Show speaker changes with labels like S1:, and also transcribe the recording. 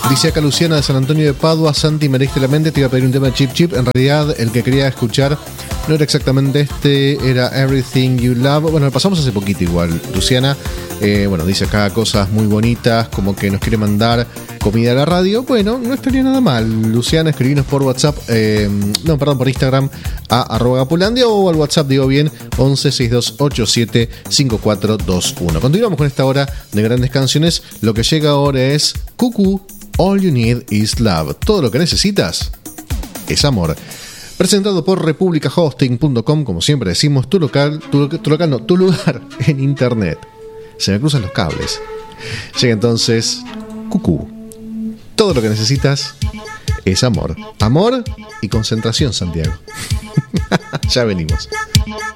S1: Dice acá Luciana de San Antonio de Padua: Santi, me leíste la mente, te iba a pedir un tema de Chip Chip. En realidad el que quería escuchar no era exactamente este, era Everything You Love. Bueno, lo pasamos hace poquito igual, Luciana. Bueno, dice acá cosas muy bonitas, como que nos quiere mandar comida a la radio. Bueno, no estaría nada mal, Luciana. Escribinos por WhatsApp, por Instagram a @Gapulandia, o al WhatsApp, digo bien, 11 6287 5421. Continuamos con esta hora de grandes canciones. Lo que llega ahora es Cuckoo, All You Need Is Love. Todo lo que necesitas es amor. Presentado por republicahosting.com, como siempre decimos, tu lugar en internet. Se me cruzan los cables. Llega entonces Cuckoo. Todo lo que necesitas es amor. Amor y concentración, Santiago. Ya venimos.